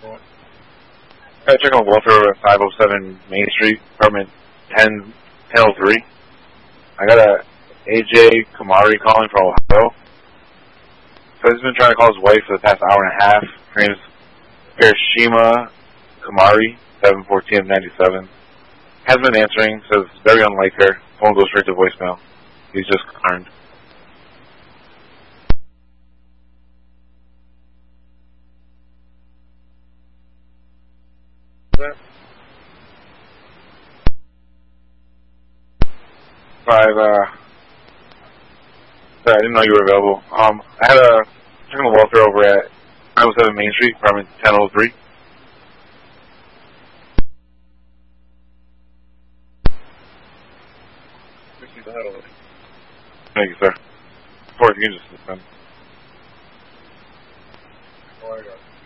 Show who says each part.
Speaker 1: I check on welfare at 507 Main Street, apartment 1003. I got a AJ Kamari calling from Ohio. So he's been trying to call his wife for the past hour and a half. Her name's Hiroshima Kamari, 714-97. Hasn't been answering, says it's very unlike her. Phone goes straight to voicemail. He's just concerned. Sorry, I didn't know you were available. I had a technical welfare over at 907 Main Street, apartment 1003. Thank you, sir. Of course, you can just listen.